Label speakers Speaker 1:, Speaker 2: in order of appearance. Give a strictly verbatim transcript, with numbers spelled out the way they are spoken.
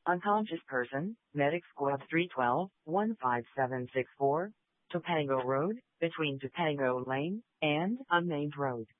Speaker 1: Unconscious person, Medic Squad three one two, one five seven six four, Topango Road, between Topango Lane and Unnamed Road.